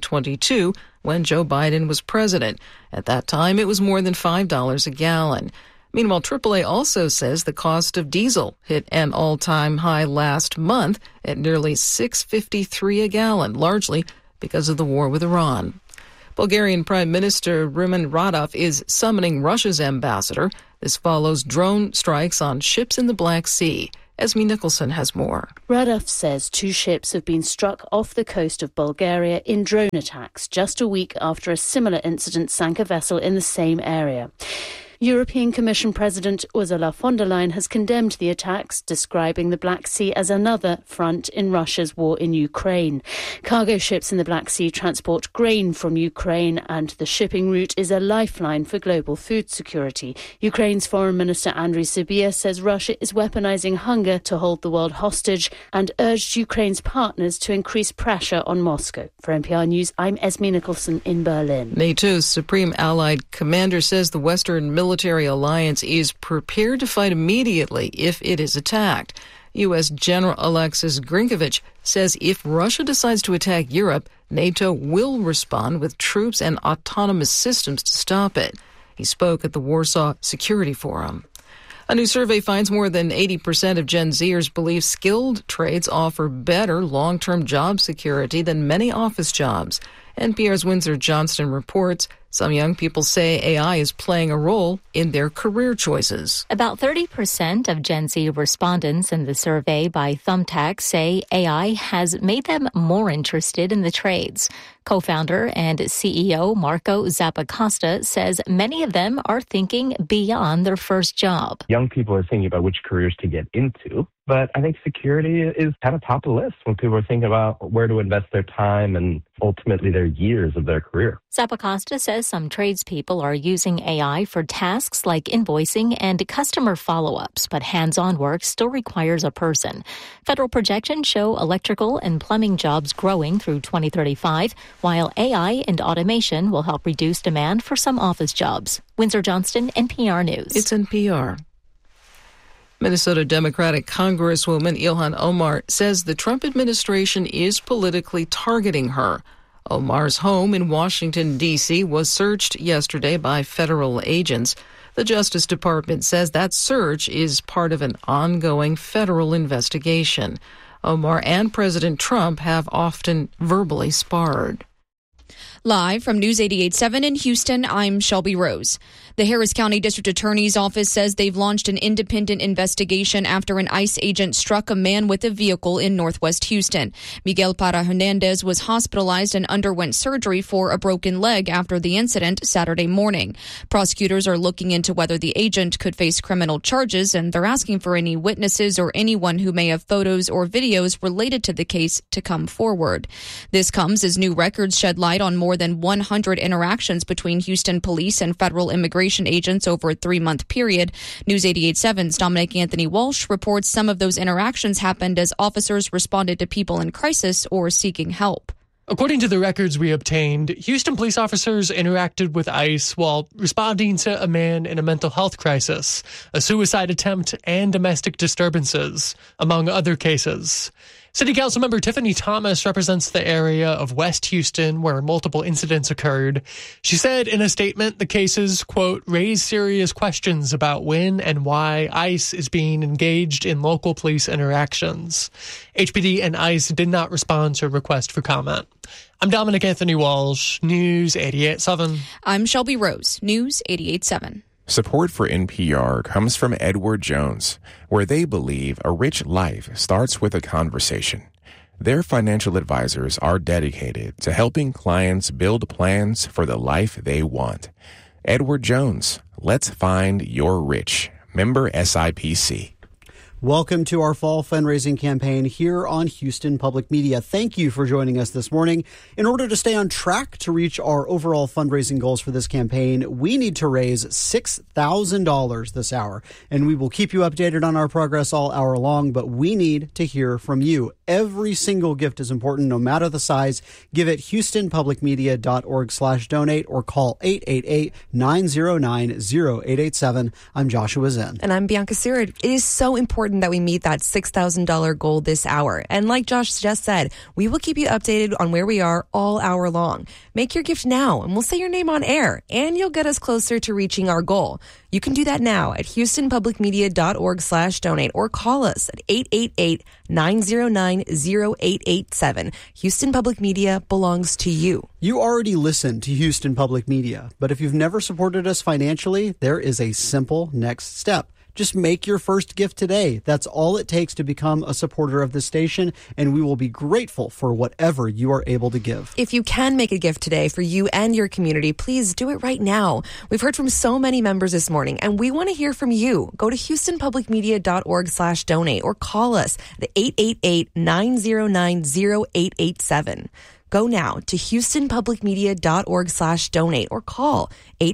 2022 when Joe Biden was president. At that time, it was more than $5 a gallon. Meanwhile, AAA also says the cost of diesel hit an all-time high last month at nearly $6.53 a gallon, largely because of the war with Iran. Bulgarian Prime Minister Rumen Radev is summoning Russia's ambassador. This follows drone strikes on ships in the Black Sea. Esme Nicholson has more. Radev says 2 ships have been struck off the coast of Bulgaria in drone attacks just a week after a similar incident sank a vessel in the same area. European Commission President Ursula von der Leyen has condemned the attacks, describing the Black Sea as another front in Russia's war in Ukraine. Cargo ships in the Black Sea transport grain from Ukraine, and the shipping route is a lifeline for global food security. Ukraine's Foreign Minister Andriy Sybiha says Russia is weaponizing hunger to hold the world hostage and urged Ukraine's partners to increase pressure on Moscow. For NPR News, I'm Esme Nicholson in Berlin. NATO's Supreme Allied Commander says the Western military alliance is prepared to fight immediately if it is attacked. U.S. General Alexis Grinkovich says if Russia decides to attack Europe, NATO will respond with troops and autonomous systems to stop it. He spoke at the Warsaw Security Forum. A new survey finds more than 80% of Gen Zers believe skilled trades offer better long-term job security than many office jobs. NPR's Windsor Johnston reports some young people say AI is playing a role in their career choices. About 30% of Gen Z respondents in the survey by Thumbtack say AI has made them more interested in the trades. Co-founder and CEO Marco Zappacosta says many of them are thinking beyond their first job. Young people are thinking about which careers to get into, but I think security is kind of top of the list when people are thinking about where to invest their time and ultimately their years of their career. Zappacosta says some tradespeople are using AI for tasks like invoicing and customer follow-ups, but hands-on work still requires a person. Federal projections show electrical and plumbing jobs growing through 2035, while AI and automation will help reduce demand for some office jobs. Windsor Johnston, NPR News. It's NPR. Minnesota Democratic Congresswoman Ilhan Omar says the Trump administration is politically targeting her. Omar's home in Washington, D.C. was searched yesterday by federal agents. The Justice Department says that search is part of an ongoing federal investigation. Omar and President Trump have often verbally sparred. Live from News 88.7 in Houston, I'm Shelby Rose. The Harris County District Attorney's Office says they've launched an independent investigation after an ICE agent struck a man with a vehicle in northwest Houston. Miguel Parra Hernandez was hospitalized and underwent surgery for a broken leg after the incident Saturday morning. Prosecutors are looking into whether the agent could face criminal charges, and they're asking for any witnesses or anyone who may have photos or videos related to the case to come forward. This comes as new records shed light on more than 100 interactions between Houston police and federal immigration agents over a 3-month period. News 88.7's Dominic Anthony Walsh reports some of those interactions happened as officers responded to people in crisis or seeking help. According to the records we obtained, Houston police officers interacted with ICE while responding to a man in a mental health crisis, a suicide attempt, and domestic disturbances, among other cases. City Council member Tiffany Thomas represents the area of West Houston where multiple incidents occurred. She said in a statement the cases, quote, raise serious questions about when and why ICE is being engaged in local police interactions. HPD and ICE did not respond to a request for comment. I'm Dominic Anthony Walsh, News 88.7. I'm Shelby Rose, News 88.7. Support for NPR comes from Edward Jones, where they believe a rich life starts with a conversation. Their financial advisors are dedicated to helping clients build plans for the life they want. Edward Jones, let's find your rich. Member SIPC. Welcome to our fall fundraising campaign here on Houston Public Media. Thank you for joining us this morning. In order to stay on track to reach our overall fundraising goals for this campaign, we need to raise $6,000 this hour. And we will keep you updated on our progress all hour long, but we need to hear from you. Every single gift is important, no matter the size. Give at houstonpublicmedia.org/donate or call 888-909-0887. I'm Joshua Zinn. And I'm Bianca Sirud. It is so important that we meet that $6,000 goal this hour. And like Josh just said, we will keep you updated on where we are all hour long. Make your gift now, and we'll say your name on air, and you'll get us closer to reaching our goal. You can do that now at houstonpublicmedia.org/donate or call us at 888-909-0887. Houston Public Media belongs to you. You already listen to Houston Public Media, but if you've never supported us financially, there is a simple next step. Just make your first gift today. That's all it takes to become a supporter of the station, and we will be grateful for whatever you are able to give. If you can make a gift today for you and your community, please do it right now. We've heard from so many members this morning, and we want to hear from you. Go to houstonpublicmedia.org/donate or call us at 888-909-0887. Go now to houstonpublicmedia.org/donate or call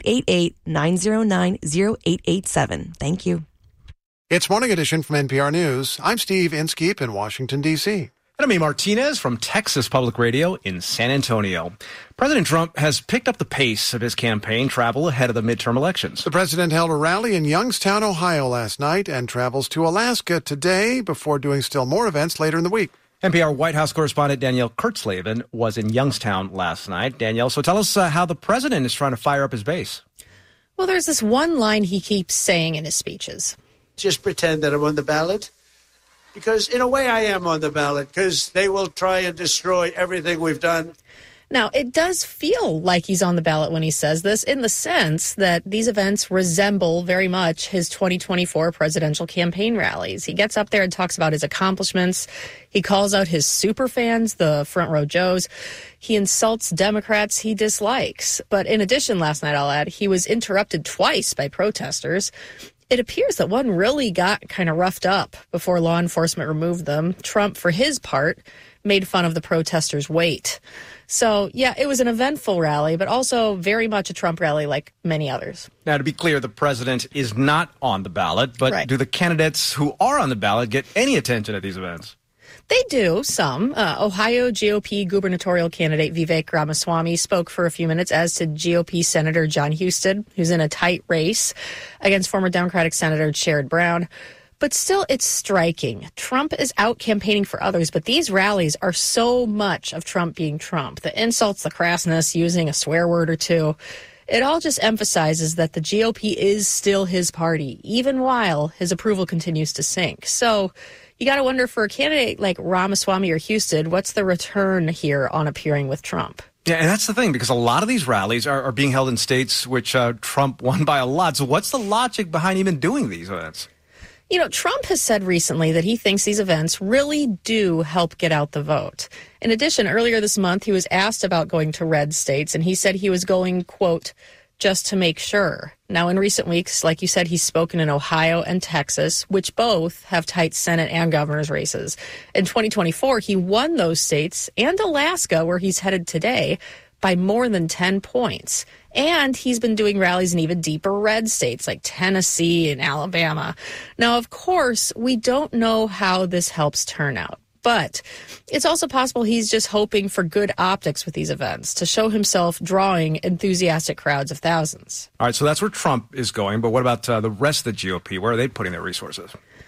888-909-0887. Thank you. It's Morning Edition from NPR News. I'm Steve Inskeep in Washington, D.C. And I'm Amy Martinez from Texas Public Radio in San Antonio. President Trump has picked up the pace of his campaign travel ahead of the midterm elections. The president held a rally in Youngstown, Ohio last night and travels to Alaska today before doing still more events later in the week. NPR White House correspondent Danielle Kurtzleben was in Youngstown last night. Danielle, so tell us how the president is trying to fire up his base. Well, there's this one line he keeps saying in his speeches. Just pretend that I'm on the ballot. Because in a way I am on the ballot, because they will try and destroy everything we've done. Now, it does feel like he's on the ballot when he says this, in the sense that these events resemble very much his 2024 presidential campaign rallies. He gets up there and talks about his accomplishments. He calls out his super fans, the Front Row Joes. He insults Democrats he dislikes. But in addition, last night, I'll add, he was interrupted twice by protesters. It appears that one really got kind of roughed up before law enforcement removed them. Trump, for his part, made fun of the protesters' weight. So, yeah, it was an eventful rally, but also very much a Trump rally like many others. Now, to be clear, the president is not on the ballot, but right. Do the candidates who are on the ballot get any attention at these events? They do, some. Ohio GOP gubernatorial candidate Vivek Ramaswamy spoke for a few minutes, as did GOP Senator John Husted, who's in a tight race against former Democratic Senator Sherrod Brown. But still, it's striking. Trump is out campaigning for others, but these rallies are so much of Trump being Trump. The insults, the crassness, using a swear word or two. It all just emphasizes that the GOP is still his party, even while his approval continues to sink. So you got to wonder, for a candidate like Ramaswamy or Husted, what's the return here on appearing with Trump? Yeah, and that's the thing, because a lot of these rallies are being held in states which Trump won by a lot. So what's the logic behind even doing these events? You know, Trump has said recently that he thinks these events really do help get out the vote. In addition, earlier this month, he was asked about going to red states, and he said he was going, quote, just to make sure. Now, in recent weeks, like you said, he's spoken in Ohio and Texas, which both have tight Senate and governor's races. In 2024, he won those states and Alaska, where he's headed today, by more than 10 points. And he's been doing rallies in even deeper red states like Tennessee and Alabama. Now, of course, we don't know how this helps turnout. But it's also possible he's just hoping for good optics with these events to show himself drawing enthusiastic crowds of thousands. All right, so that's where Trump is going. But what about the rest of the GOP? Where are they putting their resources?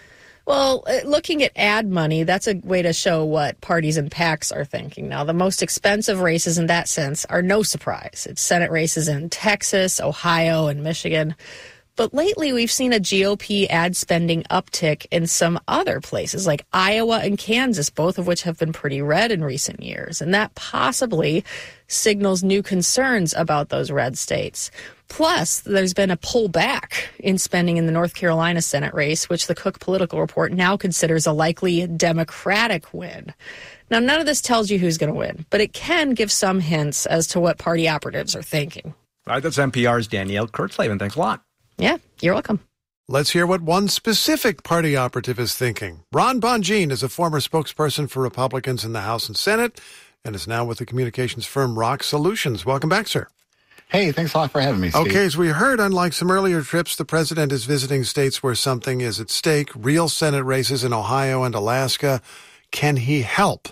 Well, looking at ad money, that's a way to show what parties and PACs are thinking. Now, the most expensive races in that sense are no surprise. It's Senate races in Texas, Ohio, and Michigan. But lately, we've seen a GOP ad spending uptick in some other places like Iowa and Kansas, both of which have been pretty red in recent years. And that possibly signals new concerns about those red states. Plus, there's been a pullback in spending in the North Carolina Senate race, which the Cook Political Report now considers a likely Democratic win. Now, none of this tells you who's going to win, but it can give some hints as to what party operatives are thinking. All right, that's NPR's Danielle Kurtzleben. Thanks a lot. Yeah, you're welcome. Let's hear what one specific party operative is thinking. Ron Bonjean is a former spokesperson for Republicans in the House and Senate and is now with the communications firm Rock Solutions. Welcome back, sir. Hey, thanks a lot for having me, Steve. Okay, as we heard, unlike some earlier trips, the president is visiting states where something is at stake, real Senate races in Ohio and Alaska. Can he help?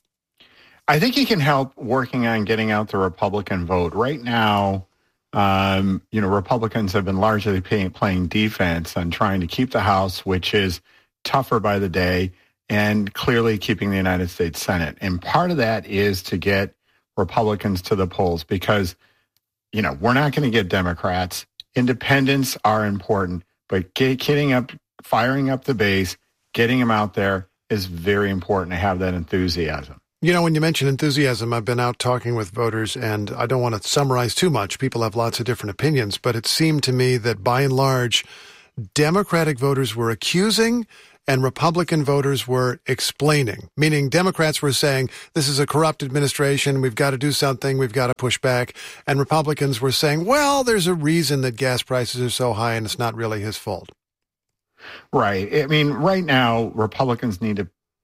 I think he can help working on getting out the Republican vote. Right now, Republicans have been largely playing defense and trying to keep the House, which is tougher by the day, and clearly keeping the United States Senate. And part of that is to get Republicans to the polls because, we're not going to get Democrats. Independents are important, but firing up the base, getting them out there is very important to have that enthusiasm. When you mention enthusiasm, I've been out talking with voters, and I don't want to summarize too much. People have lots of different opinions, but it seemed to me that by and large, Democratic voters were accusing and Republican voters were explaining, meaning Democrats were saying, this is a corrupt administration, we've got to do something, we've got to push back. And Republicans were saying, well, there's a reason that gas prices are so high and it's not really his fault. Right. I mean, right now, Republicans need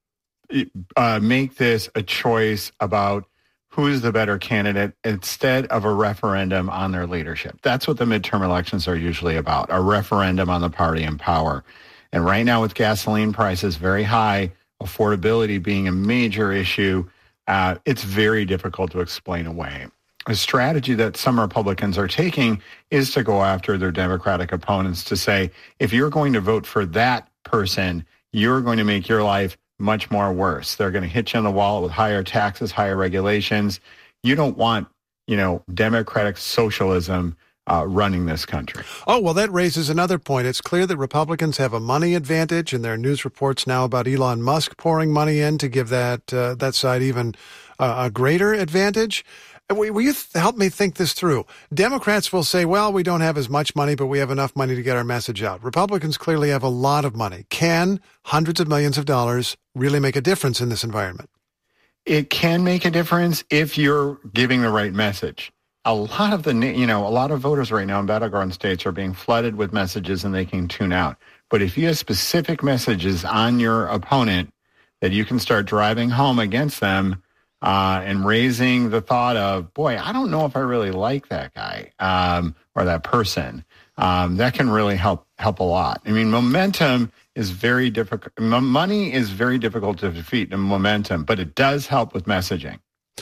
to make this a choice about who's the better candidate instead of a referendum on their leadership. That's what the midterm elections are usually about, a referendum on the party in power. And right now with gasoline prices very high, affordability being a major issue, it's very difficult to explain away. A strategy that some Republicans are taking is to go after their Democratic opponents to say, if you're going to vote for that person, you're going to make your life much more worse. They're going to hit you on the wallet with higher taxes, higher regulations. You don't want, Democratic socialism running this country. Oh, well, that raises another point. It's clear that Republicans have a money advantage, and there are news reports now about Elon Musk pouring money in to give that side even a greater advantage. Will you help me think this through? Democrats will say, well, we don't have as much money, but we have enough money to get our message out. Republicans clearly have a lot of money. Can hundreds of millions of dollars really make a difference in this environment? It can make a difference if you're giving the right message. A lot of voters right now in battleground states are being flooded with messages and they can tune out. But if you have specific messages on your opponent that you can start driving home against them and raising the thought of, boy, I don't know if I really like that guy or that person, that can really help a lot. I mean, momentum is very difficult. Money is very difficult to defeat in momentum, but it does help with messaging.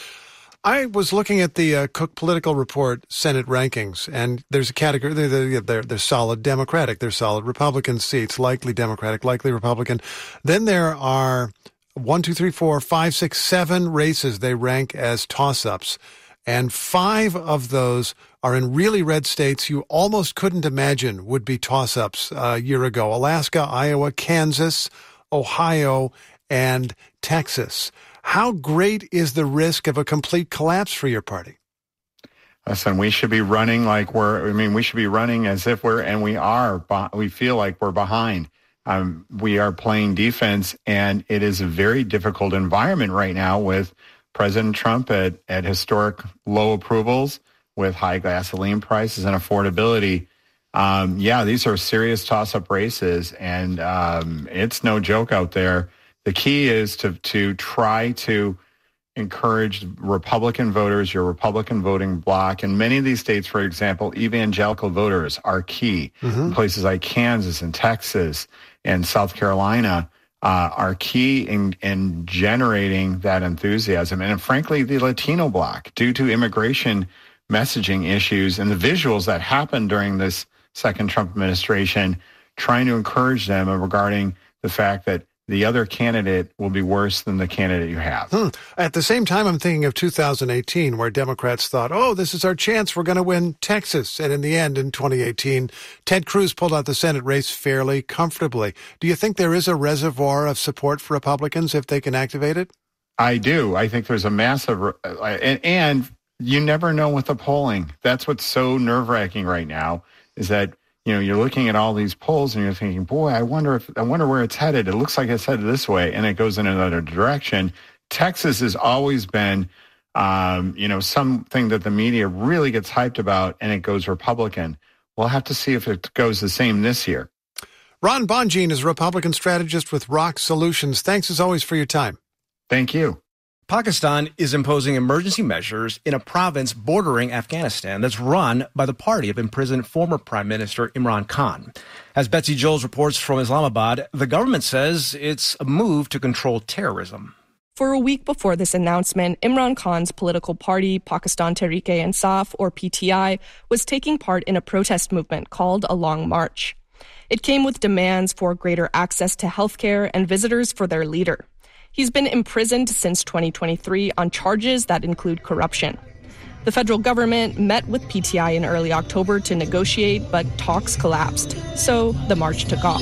I was looking at the Cook Political Report Senate rankings, and there's a category, they're solid Democratic, they're solid Republican seats, likely Democratic, likely Republican. Then there are 1, 2, 3, 4, 5, 6, 7 races they rank as toss-ups, and 5 of those are in really red states you almost couldn't imagine would be toss-ups a year ago. Alaska, Iowa, Kansas, Ohio, and Texas. How great is the risk of a complete collapse for your party? Listen, we should be running we should be running as if we feel like we're behind. We are playing defense, and it is a very difficult environment right now with President Trump at historic low approvals, with high gasoline prices and affordability. These are serious toss-up races, and it's no joke out there. The key is to try to encourage Republican voters, your Republican voting bloc. In many of these states, for example, evangelical voters are key. Mm-hmm. In places like Kansas and Texas and South Carolina are key in generating that enthusiasm. And frankly, the Latino bloc, due to immigration messaging issues and the visuals that happened during this second Trump administration, trying to encourage them regarding the fact that the other candidate will be worse than the candidate you have. At the same time, I'm thinking of 2018, where Democrats thought, this is our chance. We're going to win Texas. And in the end, in 2018, Ted Cruz pulled out the Senate race fairly comfortably. Do you think there is a reservoir of support for Republicans if they can activate it? I do. I think there's a massive, and you never know with the polling. That's what's so nerve-wracking right now, is that you're looking at all these polls and you're thinking, boy, I wonder where it's headed. It looks like it's headed this way, and it goes in another direction. Texas has always been, something that the media really gets hyped about, and it goes Republican. We'll have to see if it goes the same this year. Ron Bonjean is a Republican strategist with Rock Solutions. Thanks as always for your time. Thank you. Pakistan is imposing emergency measures in a province bordering Afghanistan that's run by the party of imprisoned former Prime Minister Imran Khan. As Betsy Jones reports from Islamabad, the government says it's a move to control terrorism. For a week before this announcement, Imran Khan's political party, Pakistan Tehreek-e-Insaf, or PTI, was taking part in a protest movement called A Long March. It came with demands for greater access to healthcare and visitors for their leader. He's been imprisoned since 2023 on charges that include corruption. The federal government met with PTI in early October to negotiate, but talks collapsed. So the march took off.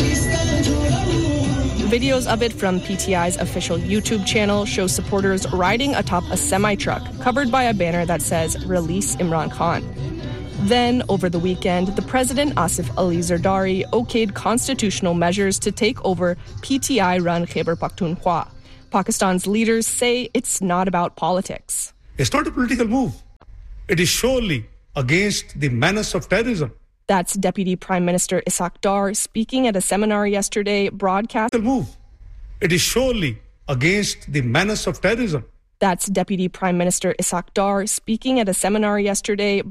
Videos of it from PTI's official YouTube channel show supporters riding atop a semi-truck covered by a banner that says, "Release Imran Khan." Then, over the weekend, the president, Asif Ali Zardari, okayed constitutional measures to take over PTI-run Khyber Pakhtunkhwa. Pakistan's leaders say it's not about politics. It's not a political move. It is surely against the menace of terrorism. That's Deputy Prime Minister Ishaq Dar speaking at a seminar yesterday, broadcast. It is surely against the menace of terrorism. That's Deputy Prime Minister Ishaq Dar speaking at a seminar yesterday,